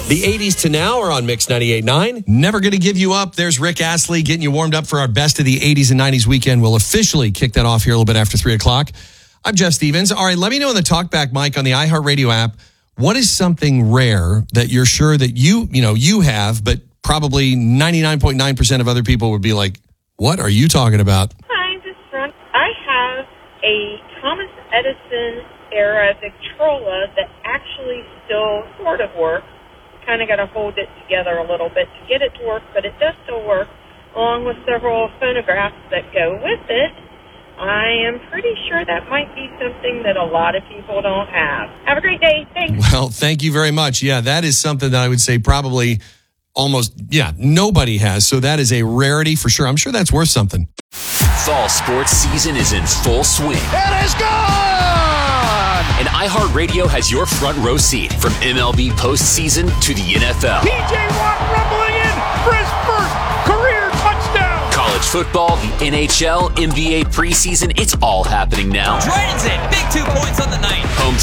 The 80s to now are on Mix 98.9. Never going to give you up. There's Rick Astley getting you warmed up for our Best of the 80s and 90s weekend. We'll officially kick that off here a little bit after 3 o'clock. I'm Jeff Stevens. All right, let me know in the TalkBack mic on the iHeartRadio app, what is something rare that you're sure that you have, but probably 99.9% of other people would be like, what are you talking about? Hi, this is Ron. I have a Thomas Edison era Victrola that actually still sort of works. Kind of got to hold it together a little bit to get it to work, but it does still work, along with several phonographs that go with it. I am pretty sure that might be something that a lot of people don't have. Have a great day. Thanks. Well, thank you very much. Yeah, that is something that I would say probably nobody has. So that is a rarity for sure. I'm sure that's worth something. Fall sports season is in full swing. It is gone! And iHeartRadio has your front row seat from MLB postseason to the NFL. P.J. Watt rumbling in for his first career touchdown. College football, the NHL, NBA preseason, it's all happening now. Dragons in, big 2 points on the night. Home